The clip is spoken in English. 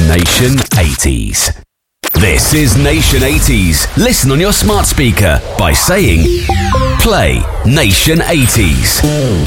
Nation 80s. This is Nation 80s. Listen on your smart speaker by saying, play Nation 80s.